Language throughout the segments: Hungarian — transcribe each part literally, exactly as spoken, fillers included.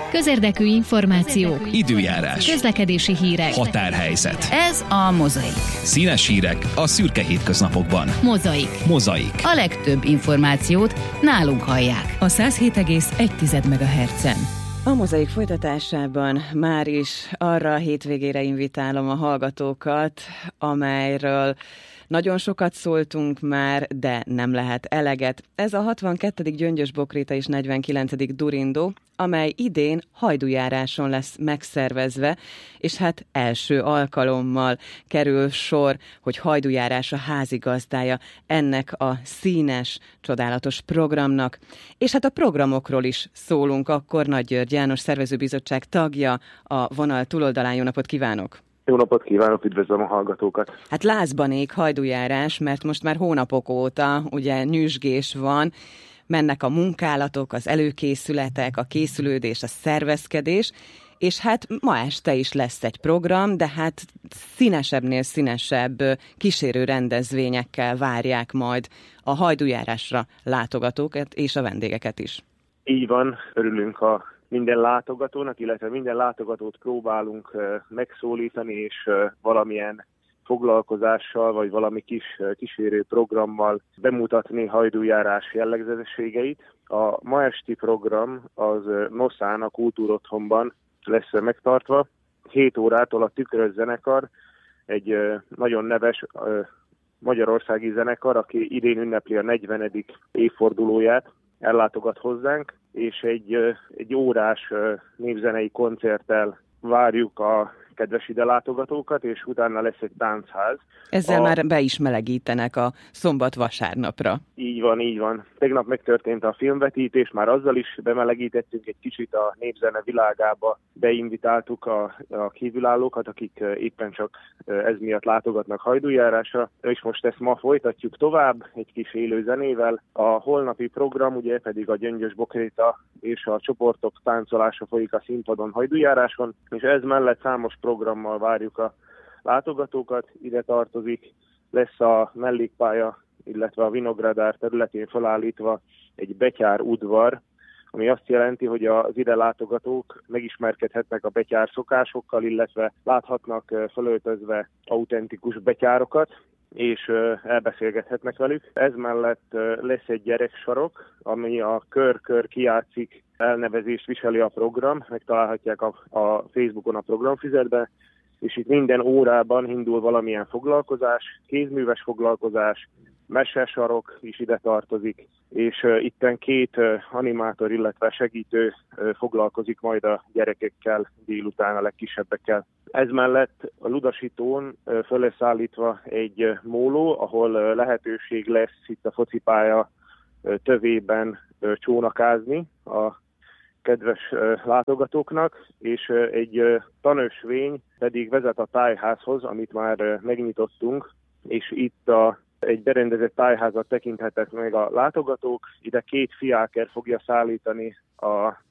Közérdekű információk, időjárás, közlekedési hírek, határhelyzet. Ez a Mozaik. Színes hírek a szürke hétköznapokban. Mozaik. Mozaik. A legtöbb információt nálunk hallják. A száz hét egész egy megahertzen. A Mozaik folytatásában már is arra a hétvégére invitálom a hallgatókat, amelyről nagyon sokat szóltunk már, de nem lehet eleget. Ez a hatvankettedik Gyöngyös-Bokréta és negyvenkilencedik Durindó, amely idén hajdújáráson lesz megszervezve, és hát első alkalommal kerül sor, hogy hajdújárás a házigazdája ennek a színes, csodálatos programnak. És hát a programokról is szólunk, akkor Nagy György János szervezőbizottság tagja a vonal túloldalán. Jó napot kívánok! Jó napot kívánok, üdvözlöm a hallgatókat! Hát lázban ég hajdújárás, mert most már hónapok óta ugye nyüzsgés van, mennek a munkálatok, az előkészületek, a készülődés, a szervezkedés, és hát ma este is lesz egy program, de hát színesebbnél színesebb kísérő rendezvényekkel várják majd a hajdújárásra látogatókat és a vendégeket is. Így van, örülünk a minden látogatónak, illetve minden látogatót próbálunk megszólítani, és valamilyen foglalkozással, vagy valami kis kísérő programmal bemutatni hajdújárás jellegzetességeit. A ma esti program az Noszán, a Kultúrotthonban lesz megtartva. hét órától a Tükrös zenekar, egy nagyon neves magyarországi zenekar, aki idén ünnepli a negyvenedik évfordulóját, ellátogat hozzánk, és egy, egy órás népzenei koncerttel várjuk a kedves ide látogatókat, és utána lesz egy táncház. Ezzel a... már be is melegítenek a szombat-vasárnapra. Így van, így van. Tegnap megtörtént a filmvetítés, már azzal is bemelegítettünk egy kicsit a népzene világába, beinvitáltuk a, a kívülállókat, akik éppen csak ez miatt látogatnak hajdújárásra, és most ezt ma folytatjuk tovább egy kis élő zenével. A holnapi program ugye pedig a Gyöngyös-Bokréta és a csoportok táncolása folyik a színpadon hajdújáráson, és ez mellett számos programmal várjuk a látogatókat. Ide tartozik, lesz a mellékpálya, illetve a Vinogradár területén felállítva egy betyár udvar, ami azt jelenti, hogy az ide látogatók megismerkedhetnek a betyár szokásokkal, illetve láthatnak felöltözve autentikus betyárokat, és elbeszélgethetnek velük. Ez mellett lesz egy gyereksarok, ami a Kör-Kör kijátszik elnevezést viseli a program, megtalálhatják a, a Facebookon a programfüzetben, és itt minden órában indul valamilyen foglalkozás, kézműves foglalkozás, mesesarok is ide tartozik, és uh, itten két uh, animátor, illetve segítő uh, foglalkozik majd a gyerekekkel délután, a legkisebbekkel. Ez mellett a Ludasítón uh, föl lesz állítva egy uh, móló, ahol uh, lehetőség lesz itt a focipálya uh, tövében uh, csónakázni a kedves uh, látogatóknak, és uh, egy uh, tanösvény pedig vezet a tájházhoz, amit már uh, megnyitottunk, és itt a egy berendezett tájházat tekinthetnek meg a látogatók. Ide két fiáker fogja szállítani a,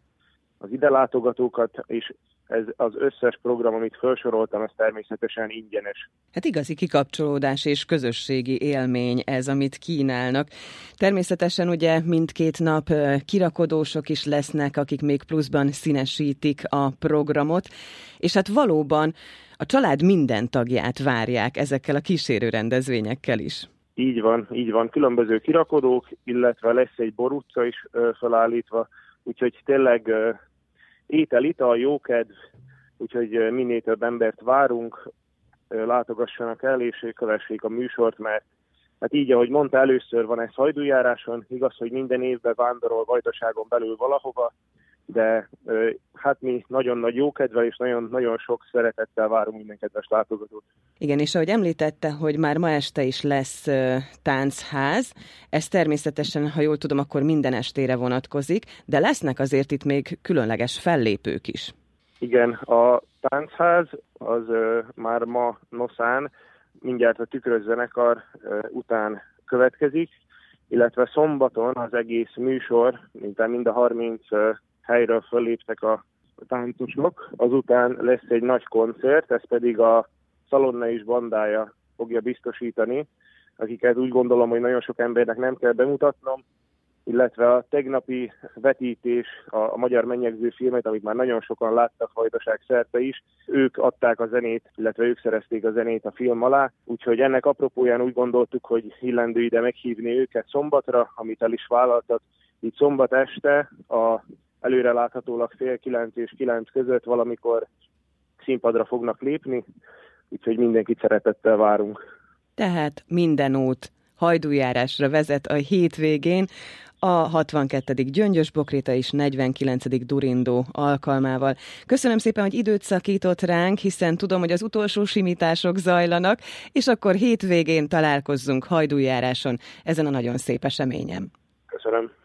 az ide látogatókat, és ez az összes program, amit felsoroltam, ez természetesen ingyenes. Hát igazi kikapcsolódás és közösségi élmény ez, amit kínálnak. Természetesen ugye mindkét nap kirakodósok is lesznek, akik még pluszban színesítik a programot, és hát valóban a család minden tagját várják ezekkel a kísérő rendezvényekkel is. Így van, így van. Különböző kirakodók, illetve lesz egy borutca is ö, felállítva, úgyhogy tényleg ö, étel, ital, jókedv, úgyhogy ö, minél több embert várunk, ö, látogassanak el, és kövessék a műsort, mert hát így, ahogy mondta, először van ez hajdújáráson, igaz, hogy minden évben vándorol Vajdaságon belül valahova, de ö, hát mi nagyon nagy jókedvel és nagyon, nagyon sok szeretettel várunk minden kedves látogatót. Igen, és ahogy említette, hogy már ma este is lesz uh, táncház, ez természetesen, ha jól tudom, akkor minden estére vonatkozik, de lesznek azért itt még különleges fellépők is. Igen, a táncház az uh, már ma Noszán, mindjárt a Tükrös zenekar uh, után következik, illetve szombaton az egész műsor, mint mind a harminc uh, helyről fölléptek a táncosok, azután lesz egy nagy koncert, ez pedig a Szalonna és bandája fogja biztosítani, akiket úgy gondolom, hogy nagyon sok embernek nem kell bemutatnom, illetve a tegnapi vetítés, a, a Magyar Mennyegző filmet, amit már nagyon sokan láttak Vajdaság szerte is, ők adták a zenét, illetve ők szerezték a zenét a film alá, úgyhogy ennek apropóján úgy gondoltuk, hogy illendő ide meghívni őket szombatra, amit el is vállaltak. Így szombat este a előreláthatólag fél kilenc és kilenc között valamikor színpadra fognak lépni, úgyhogy mindenkit szeretettel várunk. Tehát minden út Hajdújárásra vezet a hétvégén, a hatvankettedik Gyöngyös Bokrita és negyvenkilencedik Durindó alkalmával. Köszönöm szépen, hogy időt szakított ránk, hiszen tudom, hogy az utolsó simítások zajlanak, és akkor hétvégén találkozzunk Hajdújáráson ezen a nagyon szép eseményen. Köszönöm.